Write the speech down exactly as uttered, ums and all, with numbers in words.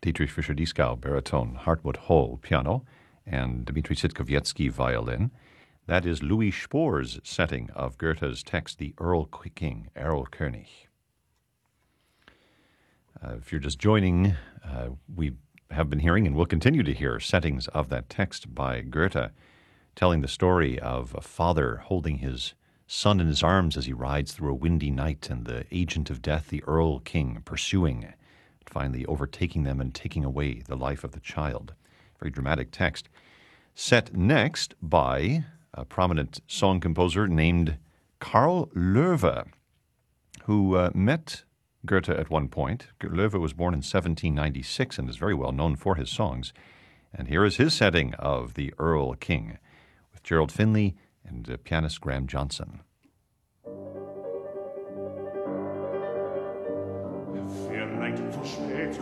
Dietrich Fischer-Dieskau, baritone, Hartmut Holl, piano, and Dmitri Sitkowiecki, violin. That is Louis Spohr's setting of Goethe's text, The Erl King, Erlkönig. Uh, if you're just joining, uh, we have been hearing and will continue to hear settings of that text by Goethe, telling the story of a father holding his son in his arms as he rides through a windy night, and the agent of death, the Erl King, pursuing, finally overtaking them and taking away the life of the child. Very dramatic text. Set next by a prominent song composer named Karl Löwe, who uh, met Goethe at one point. Löwe was born in seventeen ninety-six and is very well known for his songs. And here is his setting of The Erl King with Gerald Finley and uh, pianist Graham Johnson. Vielleicht verspätet